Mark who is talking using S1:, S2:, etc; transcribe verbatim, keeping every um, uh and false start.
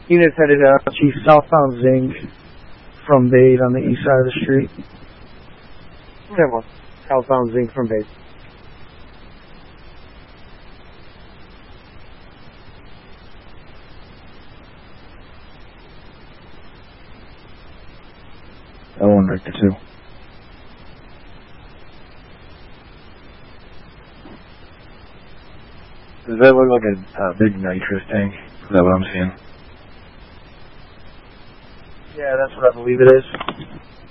S1: Units headed out, Chief, southbound Zing from Bade on the east side of the street.
S2: ten one. Southbound Zing from Bade.
S3: L one Victor two. Does that look like a uh, big nitrous tank? Is that what I'm seeing?
S1: Yeah, that's what I believe it is.